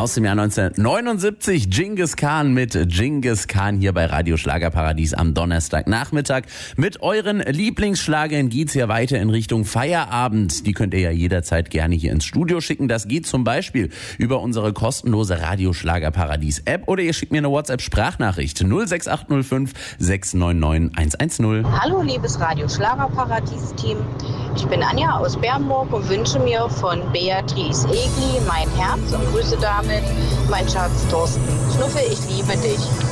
aus dem Jahr 1979. Dschingis Khan mit Dschingis Khan hier bei Radio Schlagerparadies am Donnerstagnachmittag. Mit euren Lieblingsschlagern geht's ja weiter in Richtung Feierabend. Die könnt ihr ja jederzeit gerne hier ins Studio schicken. Das geht zum Beispiel über unsere kostenlose Radio Schlagerparadies App oder ihr schickt mir eine WhatsApp-Sprachnachricht 06805 699 110. Hallo liebes Radio Schlagerparadies-Team. Ich bin Anja aus Bernburg und wünsche mir von Beatrice Egli mein Herz und grüße damit meinen Schatz Thorsten. Schnuffe, ich liebe dich.